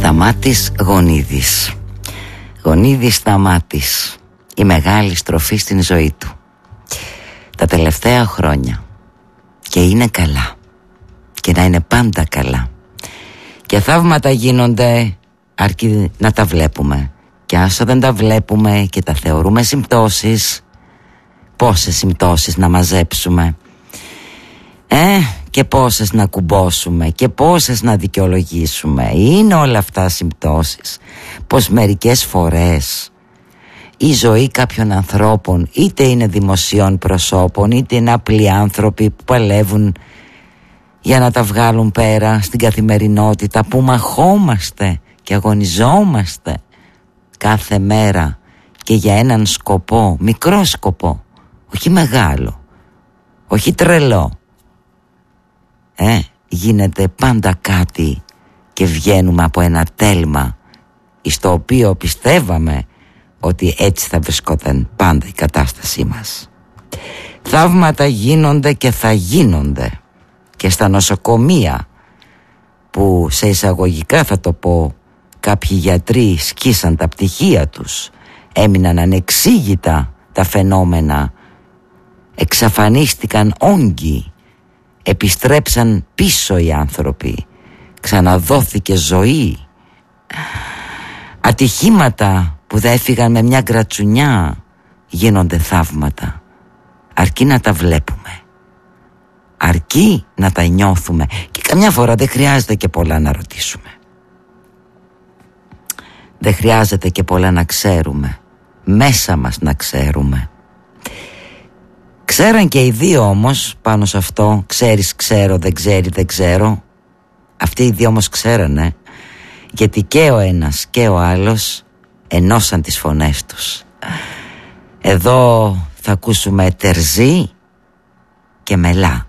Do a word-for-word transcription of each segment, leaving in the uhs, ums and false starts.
Σταμάτης Γονίδης. Γονίδης Σταμάτης. Η μεγάλη στροφή στην ζωή του τα τελευταία χρόνια. Και είναι καλά. Και να είναι πάντα καλά. Και θαύματα γίνονται αρκεί να τα βλέπουμε. Και όσο δεν τα βλέπουμε και τα θεωρούμε συμπτώσεις, πόσες συμπτώσεις να μαζέψουμε, ε, και πόσες να κουμπώσουμε και πόσες να δικαιολογήσουμε. Είναι όλα αυτά συμπτώσεις πως μερικές φορές η ζωή κάποιων ανθρώπων, είτε είναι δημοσίων προσώπων είτε είναι απλοί άνθρωποι που παλεύουν για να τα βγάλουν πέρα στην καθημερινότητα, που μαχόμαστε και αγωνιζόμαστε κάθε μέρα και για έναν σκοπό, μικρό σκοπό, όχι μεγάλο, όχι τρελό, ε, γίνεται πάντα κάτι και βγαίνουμε από ένα τέλμα στο οποίο πιστεύαμε ότι έτσι θα βρισκόταν πάντα η κατάστασή μας. Θαύματα γίνονται και θα γίνονται και στα νοσοκομεία, που σε εισαγωγικά θα το πω, κάποιοι γιατροί σκίσαν τα πτυχία τους, έμειναν ανεξήγητα τα φαινόμενα, εξαφανίστηκαν όγκοι, επιστρέψαν πίσω οι άνθρωποι, ξαναδόθηκε ζωή. Ατυχήματα που δεν έφυγαν με μια γκρατσουνιά, γίνονται θαύματα. Αρκεί να τα βλέπουμε, αρκεί να τα νιώθουμε, και καμιά φορά δεν χρειάζεται και πολλά να ρωτήσουμε, δεν χρειάζεται και πολλά να ξέρουμε, μέσα μας να ξέρουμε. Ξέραν και οι δύο όμως πάνω σε αυτό, ξέρεις ξέρω, δεν ξέρει δεν ξέρω. Αυτοί οι δύο όμως ξέρανε, γιατί και ο ένας και ο άλλος ενώσαν τις φωνές τους. Εδώ θα ακούσουμε Τερζή και Μελά.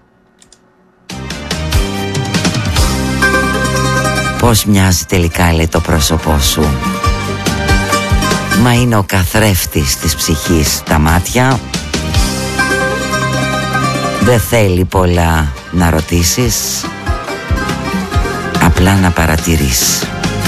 Πώς μοιάζει τελικά, λέει, το πρόσωπό σου. Μα είναι ο καθρέφτης της ψυχής τα μάτια. Δεν θέλει πολλά να ρωτήσεις, απλά να παρατηρείς.